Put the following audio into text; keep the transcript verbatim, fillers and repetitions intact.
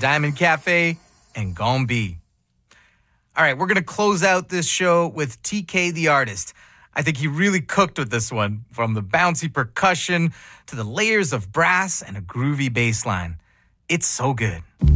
Diamond Cafe and Gombe. All right, we're going to close out this show with T K the Artist. I think he really cooked with this one, from the bouncy percussion to the layers of brass and a groovy bass line. It's so good.